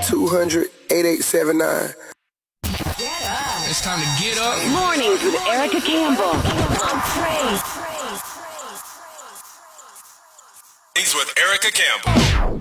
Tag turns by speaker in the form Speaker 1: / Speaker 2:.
Speaker 1: 1-800-8879.
Speaker 2: It's time to get up.
Speaker 3: Mornings with Erica Campbell.
Speaker 4: He's with Erica Campbell.